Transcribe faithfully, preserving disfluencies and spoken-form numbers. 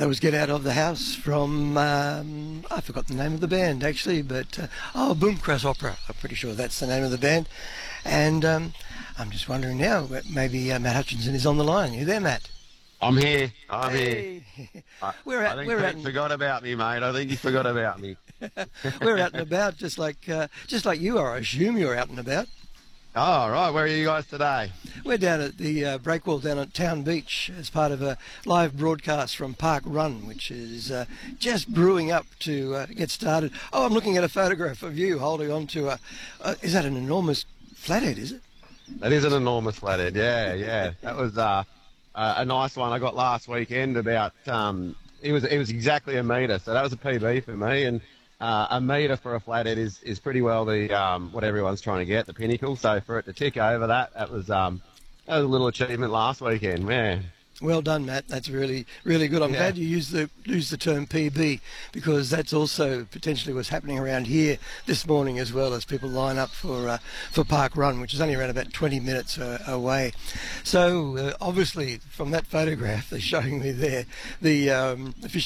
That was Get Out of the House from, um, I forgot the name of the band actually, but, uh, oh, Boomcrass Opera. I'm pretty sure that's the name of the band. And um, I'm just wondering now, maybe uh, Matt Hutchinson is on the line. You there, Matt? I'm here. I'm Hey. here. I, We're I out, think we're Pete out in, forgot about me, mate. I think he forgot about me. we're out and about, just like, uh, just like you are. I assume you're out and about. Oh, right. Where are you guys today? We're down at the uh, breakwall down at Town Beach as part of a live broadcast from Park Run, which is uh, just brewing up to uh, get started. Oh, I'm looking at a photograph of you holding on to a, uh, is that an enormous flathead, is it? That is an enormous flathead. Yeah, yeah. That was uh, uh, a nice one I got last weekend. About um, it was it was exactly a metre, so that was a P B for me. And uh, a metre for a flathead is is pretty well the um, what everyone's trying to get, the pinnacle. So for it to tick over that, that was um, that was a little achievement last weekend, man. Well done, Matt. That's really, really good. I'm Yeah. glad you used the used the term P B, because that's also potentially what's happening around here this morning as well, as people line up for uh, for Park Run, which is only around about twenty minutes uh, away. So uh, obviously, from that photograph they're showing me there, the um, the fish